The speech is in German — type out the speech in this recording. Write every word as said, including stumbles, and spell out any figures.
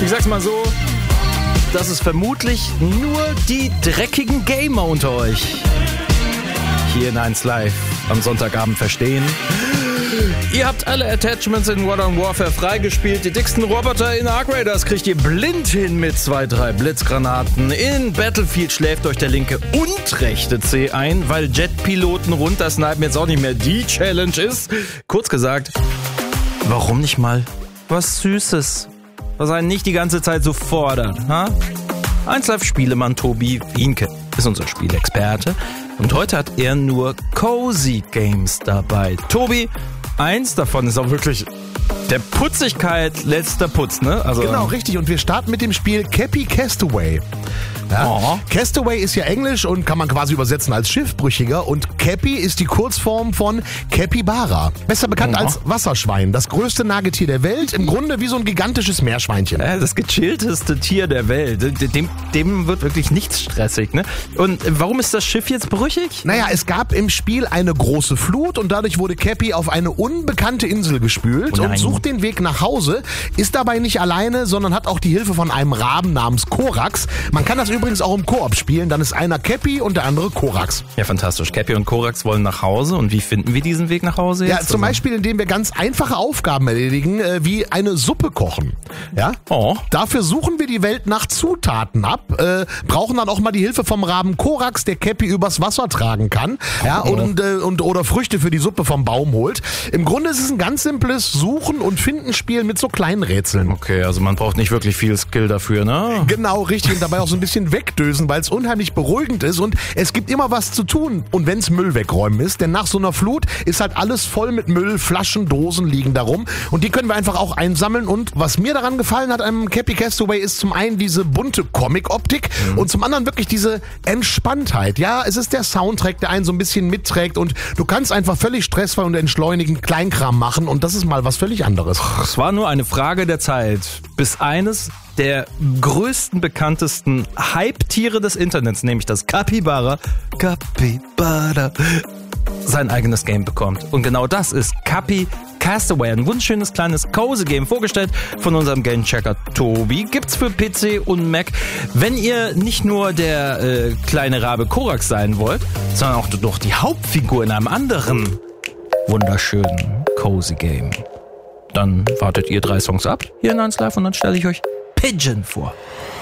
Ich sag's mal so, dass es vermutlich nur die dreckigen Gamer unter euch hier in eins Live am Sonntagabend verstehen. Ihr habt alle Attachments in Modern Warfare freigespielt. Die dicksten Roboter in Ark Raiders kriegt ihr blind hin mit zwei, drei Blitzgranaten. In Battlefield schläft euch der linke und rechte C ein, weil Jetpiloten runtersnipen jetzt auch nicht mehr die Challenge ist. Kurz gesagt, warum nicht mal was Süßes, was einen nicht die ganze Zeit so fordert, ha? eins Live Spielemann Tobi Wienke ist unser Spielexperte und heute hat er nur Cozy Games dabei. Tobi, eins davon ist auch wirklich der Putzigkeit letzter Putz, ne? Also, genau, richtig. Und wir starten mit dem Spiel Cappy Castaway. Ja? Oh. Castaway ist ja Englisch und kann man quasi übersetzen als Schiffbrüchiger. Und Cappy ist die Kurzform von Capybara. Besser bekannt Oh. als Wasserschwein. Das größte Nagetier der Welt. Im Grunde wie so ein gigantisches Meerschweinchen. Ja, das gechillteste Tier der Welt. Dem, dem wird wirklich nichts stressig, ne? Und warum ist das Schiff jetzt brüchig? Naja, es gab im Spiel eine große Flut und dadurch wurde Cappy auf eine unbekannte Insel gespült Oh und sucht den Weg nach Hause, ist dabei nicht alleine, sondern hat auch die Hilfe von einem Raben namens Korax. Man kann das übrigens auch im Koop spielen, dann ist einer Cappy und der andere Korax. Ja, fantastisch. Cappy und Korax wollen nach Hause. Und wie finden wir diesen Weg nach Hause jetzt? Ja, zum Beispiel, indem wir ganz einfache Aufgaben erledigen, äh, wie eine Suppe kochen. Ja? Oh. Dafür suchen wir die Welt nach Zutaten ab, äh, brauchen dann auch mal die Hilfe vom Raben Korax, der Cappy übers Wasser tragen kann, ja, Oh. und, äh, und oder Früchte für die Suppe vom Baum holt. Im Grunde ist es ein ganz simples Suchen- und Finden-Spiel mit so kleinen Rätseln. Okay, also man braucht nicht wirklich viel Skill dafür, ne? Genau, richtig. Und dabei auch so ein bisschen wegdösen, weil es unheimlich beruhigend ist und es gibt immer was zu tun. Und wenn es Müll wegräumen ist, denn nach so einer Flut ist halt alles voll mit Müll, Flaschen, Dosen liegen da rum und die können wir einfach auch einsammeln. Und was mir daran gefallen hat am Cappy Castaway ist zum einen diese bunte Comic-Optik mhm. und zum anderen wirklich diese Entspanntheit. Ja, es ist der Soundtrack, der einen so ein bisschen mitträgt und du kannst einfach völlig stressfrei und entschleunigend Kleinkram machen und das ist mal was völlig anderes. Es war nur eine Frage der Zeit, bis eines der größten, bekanntesten Hype-Tiere des Internets, nämlich das Capybara, Capybara, sein eigenes Game bekommt. Und genau das ist Cappy Castaway, ein wunderschönes kleines Cozy-Game, vorgestellt von unserem Game-Checker Tobi. Gibt's für P C und Mac. Wenn ihr nicht nur der äh, kleine Rabe Korax sein wollt, sondern auch doch die Hauptfigur in einem anderen wunderschönen Cozy-Game, dann wartet ihr drei Songs ab hier in eins Live und dann stelle ich euch Pigeon vor.